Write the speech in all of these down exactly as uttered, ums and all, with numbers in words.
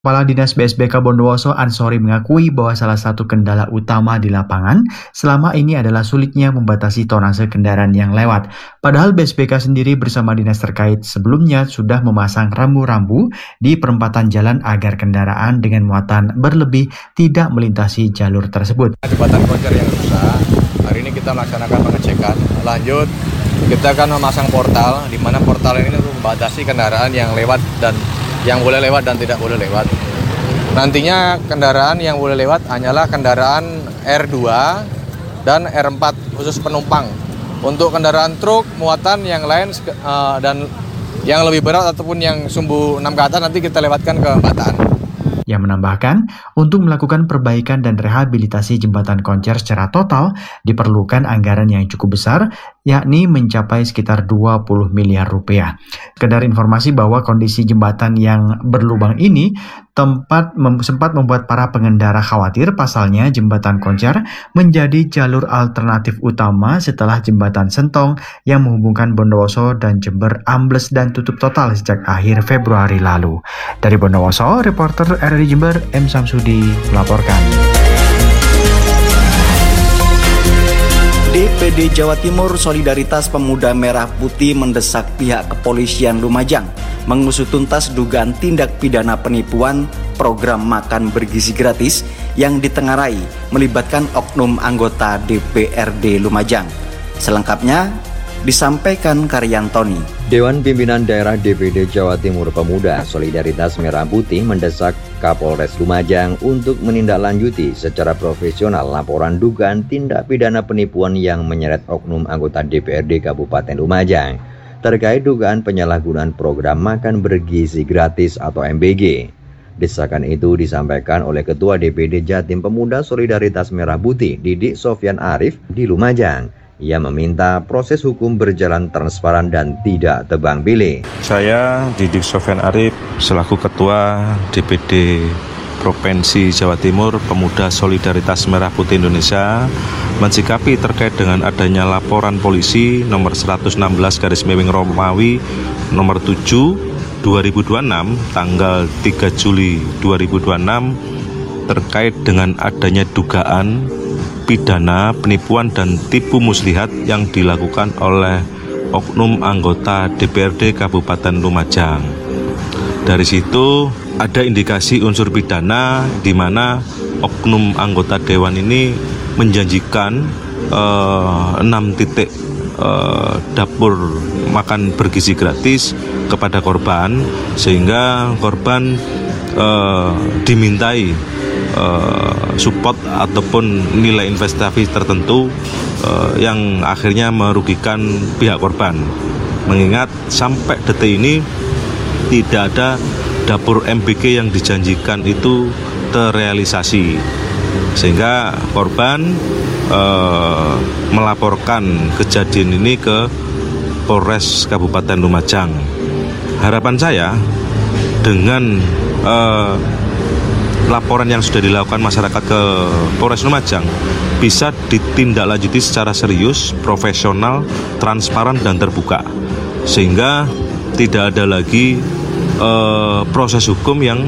Kepala Dinas B S B K Bondowoso Ansori mengakui bahwa salah satu kendala utama di lapangan selama ini adalah sulitnya membatasi tonase kendaraan yang lewat. Padahal B S B K sendiri bersama dinas terkait sebelumnya sudah memasang rambu-rambu di perempatan jalan agar kendaraan dengan muatan berlebih tidak melintasi jalur tersebut. Jembatan Koncer yang rusak, hari ini kita melaksanakan pengecekan. Lanjut, kita akan memasang portal, di mana portal ini untuk membatasi kendaraan yang lewat dan yang boleh lewat dan tidak boleh lewat. Nantinya kendaraan yang boleh lewat hanyalah kendaraan R dua dan R empat khusus penumpang. Untuk kendaraan truk, muatan yang lain uh, dan yang lebih berat ataupun yang sumbu enam ke atas nanti kita lewatkan ke Bataan. Yang menambahkan, untuk melakukan perbaikan dan rehabilitasi jembatan Koncer secara total diperlukan anggaran yang cukup besar, yakni mencapai sekitar dua puluh miliar rupiah. Sekedar informasi bahwa kondisi jembatan yang berlubang ini tempat mem- sempat membuat para pengendara khawatir. Pasalnya jembatan Koncer menjadi jalur alternatif utama setelah jembatan Sentong yang menghubungkan Bondowoso dan Jember ambles dan tutup total sejak akhir Februari lalu. Dari Bondowoso, reporter R R I Jember M. Samsudi melaporkan. D P D Jawa Timur Solidaritas Pemuda Merah Putih mendesak pihak kepolisian Lumajang mengusut tuntas dugaan tindak pidana penipuan program makan bergizi gratis yang ditengarai melibatkan oknum anggota D P R D Lumajang. Selengkapnya disampaikan Karyantoni. Dewan Pimpinan Daerah D P D Jawa Timur Pemuda Solidaritas Merah Putih mendesak Kapolres Lumajang untuk menindaklanjuti secara profesional laporan dugaan tindak pidana penipuan yang menyeret oknum anggota D P R D Kabupaten Lumajang terkait dugaan penyalahgunaan program makan bergizi gratis atau M B G. Desakan itu disampaikan oleh Ketua D P D Jatim Pemuda Solidaritas Merah Putih Didik Sofyan Arif di Lumajang. Ia meminta proses hukum berjalan transparan dan tidak tebang pilih. Saya Didik Sofyan Arif selaku Ketua D P D Provinsi Jawa Timur Pemuda Solidaritas Merah Putih Indonesia mensikapi terkait dengan adanya laporan polisi nomor seratus enam belas garis miring Romawi nomor tujuh dua ribu dua puluh enam tanggal tiga Juli dua ribu dua puluh enam terkait dengan adanya dugaan pidana penipuan dan tipu muslihat yang dilakukan oleh oknum anggota D P R D Kabupaten Lumajang. Dari situ ada indikasi unsur pidana di mana oknum anggota dewan ini menjanjikan eh, enam titik eh, dapur makan bergizi gratis kepada korban, sehingga korban eh, dimintai Uh, support ataupun nilai investasi tertentu uh, yang akhirnya merugikan pihak korban. Mengingat sampai detik ini tidak ada dapur M B G yang dijanjikan itu terrealisasi, sehingga korban uh, melaporkan kejadian ini ke Polres Kabupaten Lumajang. Harapan saya dengan uh, laporan yang sudah dilakukan masyarakat ke Polres Lumajang bisa ditindaklanjuti secara serius, profesional, transparan dan terbuka, sehingga tidak ada lagi uh, proses hukum yang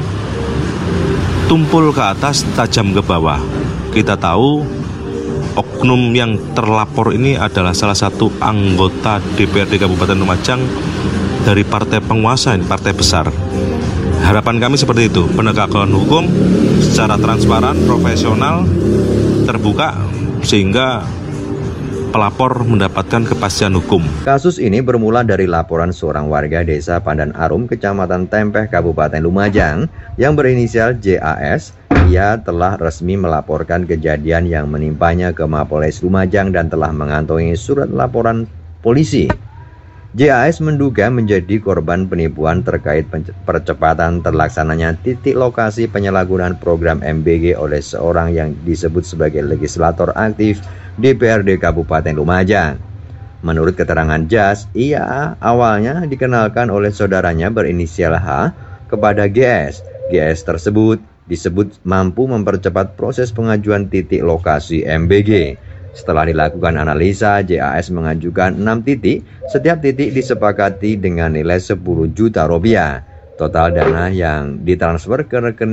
tumpul ke atas, tajam ke bawah. Kita tahu oknum yang terlapor ini adalah salah satu anggota D P R D Kabupaten Lumajang dari partai penguasa, ini partai besar. Harapan kami seperti itu, penegakan hukum secara transparan, profesional, terbuka, sehingga pelapor mendapatkan kepastian hukum. Kasus ini bermula dari laporan seorang warga desa Pandan Arum, Kecamatan Tempeh, Kabupaten Lumajang, yang berinisial J A S. Ia telah resmi melaporkan kejadian yang menimpanya ke Mapolres Lumajang dan telah mengantongi surat laporan polisi. J A S menduga menjadi korban penipuan terkait percepatan terlaksananya titik lokasi penyalahgunaan program M B G oleh seorang yang disebut sebagai legislator aktif D P R D Kabupaten Lumajang. Menurut keterangan Jas, ia awalnya dikenalkan oleh saudaranya berinisial H kepada G S. G S tersebut disebut mampu mempercepat proses pengajuan titik lokasi M B G. Setelah dilakukan analisa, J A S mengajukan enam titik, setiap titik disepakati dengan nilai sepuluh juta rupiah. Total dana yang ditransfer ke rekening